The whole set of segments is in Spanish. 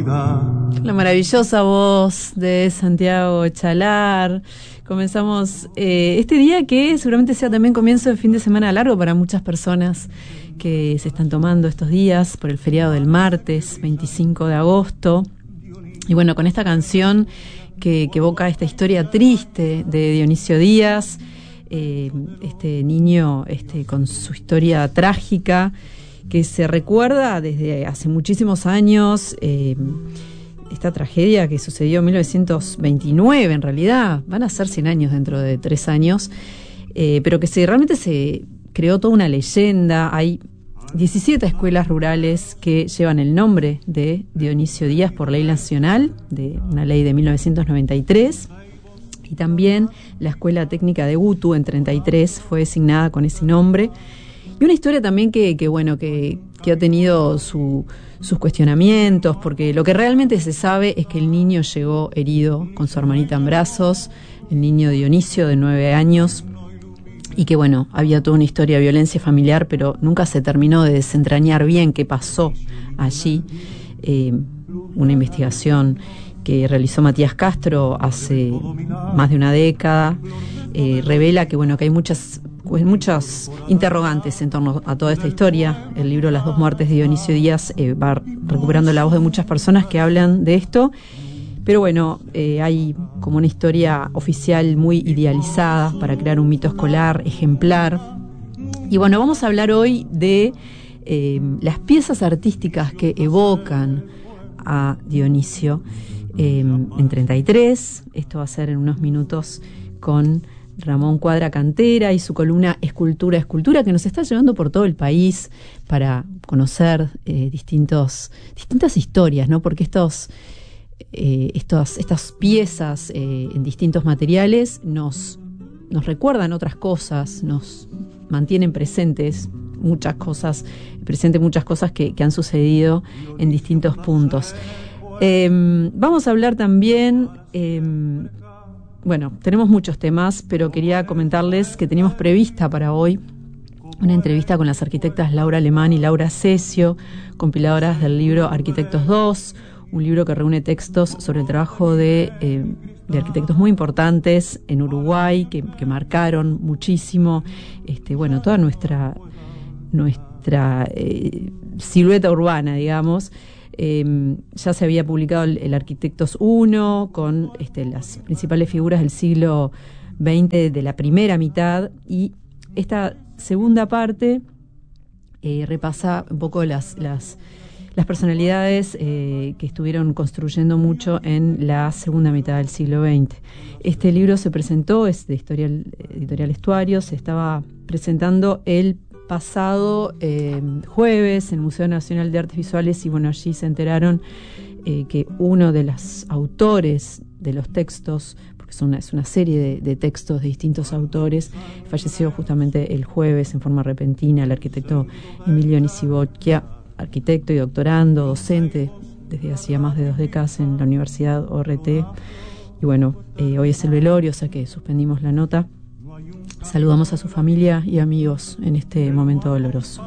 La maravillosa voz de Santiago Chalar. Comenzamos este día que seguramente sea también comienzo de fin de semana largo para muchas personas que se están tomando estos días por el feriado del martes 25 de agosto. Y bueno, con esta canción que evoca esta historia triste de Dionisio Díaz, este niño con su historia trágica que se recuerda desde hace muchísimos años, esta tragedia que sucedió en 1929, en realidad van a ser 100 años dentro de 3 años, pero que realmente se creó toda una leyenda. Hay 17 escuelas rurales que llevan el nombre de Dionisio Díaz por ley nacional, de una ley de 1993, y también la Escuela Técnica de Gutu en 33 fue designada con ese nombre. Y una historia también que ha tenido sus cuestionamientos, porque lo que realmente se sabe es que el niño llegó herido con su hermanita en brazos, el niño Dionisio de 9 años, y que bueno, había toda una historia de violencia familiar, pero nunca se terminó de desentrañar bien qué pasó allí. Una investigación que realizó Matías Castro hace más de una década revela que bueno, que hay muchas interrogantes en torno a toda esta historia. El libro Las dos muertes de Dionisio Díaz va recuperando la voz de muchas personas que hablan de esto, pero bueno, hay como una historia oficial muy idealizada para crear un mito escolar ejemplar. Y bueno, vamos a hablar hoy de las piezas artísticas que evocan a Dionisio en 33. Esto va a ser en unos minutos con Ramón Cuadra Cantera y su columna Escultura, que nos está llevando por todo el país para conocer distintas historias, ¿no? Porque estas piezas en distintos materiales nos recuerdan otras cosas, nos mantienen presentes muchas cosas que han sucedido en distintos puntos. Vamos a hablar también, bueno, tenemos muchos temas, pero quería comentarles que teníamos prevista para hoy una entrevista con las arquitectas Laura Alemán y Laura Cesio, compiladoras del libro Arquitectos 2, un libro que reúne textos sobre el trabajo de arquitectos muy importantes en Uruguay, que marcaron muchísimo toda nuestra silueta urbana, digamos. Ya se había publicado el Arquitectos 1 con las principales figuras del siglo XX de la primera mitad, y esta segunda parte repasa un poco las personalidades que estuvieron construyendo mucho en la segunda mitad del siglo XX. Este libro se presentó, es de Editorial Estuario, se estaba presentando el pasado jueves en el Museo Nacional de Artes Visuales, y bueno, allí se enteraron que uno de los autores de los textos, porque es una serie de textos de distintos autores, falleció justamente el jueves en forma repentina, el arquitecto Emilio Nisibocchia, arquitecto y doctorando, docente desde hacía más de 2 décadas en la Universidad ORT. Y bueno, hoy es el velorio, o sea que suspendimos la nota. Saludamos a su familia y amigos en este momento doloroso.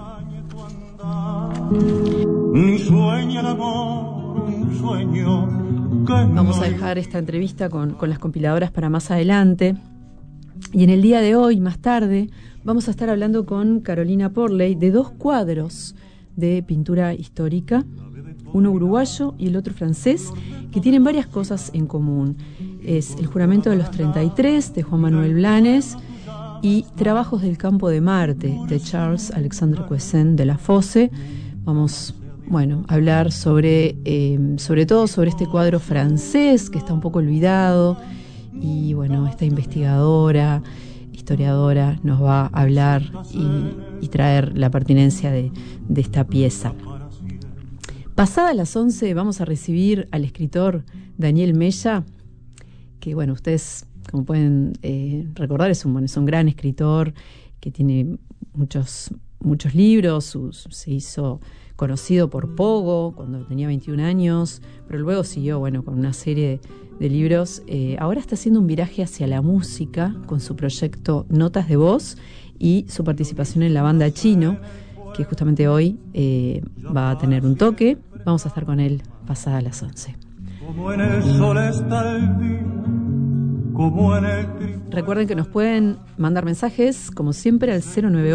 Vamos a dejar esta entrevista con las compiladoras para más adelante. Y en el día de hoy, más tarde, vamos a estar hablando con Carolina Porley de 2 cuadros de pintura histórica, uno uruguayo y el otro francés, que tienen varias cosas en común. Es El juramento de los 33 de Juan Manuel Blanes y Trabajos del campo de Marte de Charles Alexandre Cousin de la Fosse. Vamos, a hablar sobre todo sobre este cuadro francés que está un poco olvidado, y bueno, esta investigadora, historiadora, nos va a hablar y traer la pertinencia de esta pieza. Pasadas las 11 vamos a recibir al escritor Daniel Mella, que bueno, ustedes como pueden recordar es un gran escritor que tiene muchos libros. Se hizo conocido por Pogo cuando tenía 21 años, pero luego siguió con una serie de libros. Ahora está haciendo un viraje hacia la música con su proyecto Notas de Voz y su participación en la banda Chino, que justamente hoy va a tener un toque. Vamos a estar con él pasada las 11. Como en el sol está el día, como en el cristal. Recuerden que nos pueden mandar mensajes, como siempre, al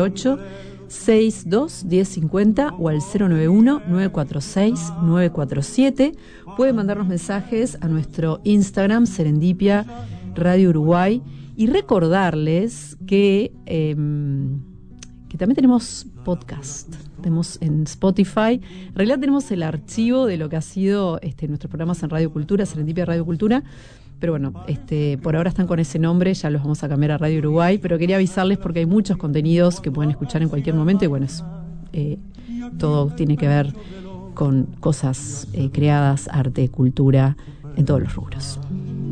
098-62-1050 o al 091-946-947. Pueden mandarnos mensajes a nuestro Instagram, Serendipia Radio Uruguay. Y recordarles que también tenemos podcast. Tenemos en Spotify. En realidad tenemos el archivo de lo que ha sido nuestros programas en Radio Cultura, Serendipia Radio Cultura. Pero bueno, por ahora están con ese nombre, ya los vamos a cambiar a Radio Uruguay. Pero quería avisarles porque hay muchos contenidos que pueden escuchar en cualquier momento. Y bueno, todo tiene que ver con cosas creadas, arte, cultura, en todos los rubros.